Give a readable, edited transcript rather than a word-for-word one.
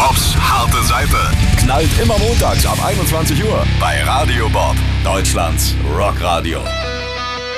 Bobs harte Seite. Knallt immer montags ab 21 Uhr bei Radio Bob, Deutschlands Rockradio.